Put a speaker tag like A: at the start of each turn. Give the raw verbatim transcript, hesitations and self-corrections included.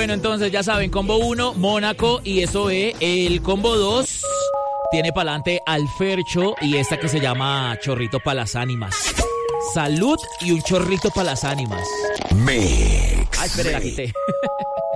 A: Bueno, entonces ya saben, combo uno, Mónaco y eso ve. El combo dos tiene pa'lante al Fercho y esta que se llama Chorrito para las ánimas. Salud y un chorrito para las ánimas.
B: Mix.
A: Ay, espere, la quité.